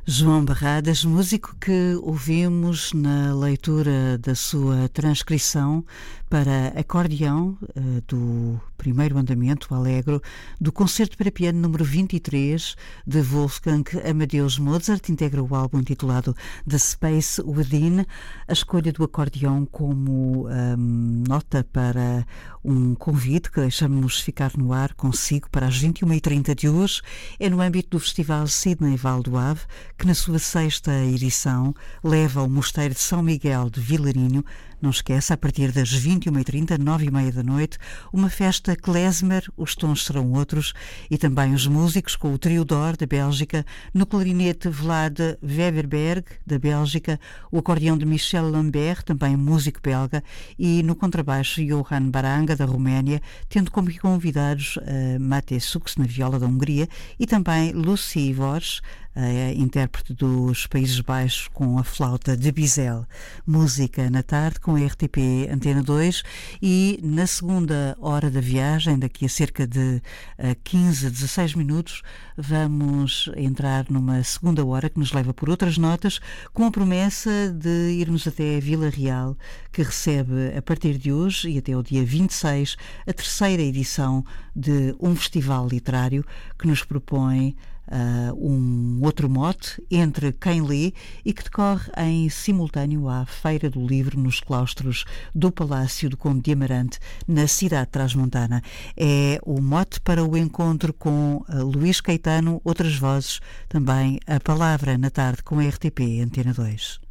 João Barradas, músico que ouvimos na leitura da sua transcrição para acordeão do primeiro andamento, Allegro, do concerto para piano número 23 de Wolfgang Amadeus Mozart, integra o álbum intitulado The Space Within. A escolha do acordeão como nota para um convite que deixamos ficar no ar consigo para as 21h30 de hoje é no âmbito do Festival Sydney Val do Ave, que na sua sexta edição leva ao Mosteiro de São Miguel de Vilarinho. Não esqueça, a partir das 21h30, 9h30 da noite, uma festa klezmer, os tons serão outros, e também os músicos com o trio d'or da Bélgica, no clarinete Vlad Weberberg, da Bélgica, o acordeão de Michel Lambert, também músico belga, e no contrabaixo Johan Baranga, da Roménia, tendo como convidados Mate Sux, na viola da Hungria, e também Lucy Vors, a intérprete dos Países Baixos, com a flauta de Bizet. Música na tarde com a RTP Antena 2, e na segunda hora da viagem, daqui a cerca de 15, 16 minutos, vamos entrar numa segunda hora que nos leva por outras notas, com a promessa de irmos até a Vila Real, que recebe a partir de hoje e até o dia 26 a terceira edição de um festival literário que nos propõe um outro mote entre quem lê e que decorre em simultâneo à Feira do Livro nos claustros do Palácio do Conde de Amarante, na cidade de Trás-Montana. É o mote para o encontro com Luís Caetano, outras vozes, também a palavra na tarde com a RTP Antena 2.